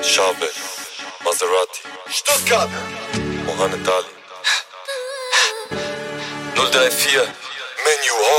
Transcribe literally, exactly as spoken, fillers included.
Chauvel, Maserati, Stuttgart, Mohammed Ali. null drei vier, Menu